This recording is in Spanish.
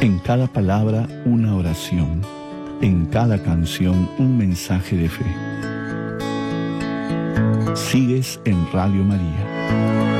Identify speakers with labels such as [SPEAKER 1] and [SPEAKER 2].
[SPEAKER 1] En cada palabra una oración, en cada canción un mensaje de fe. Sigues en Radio María.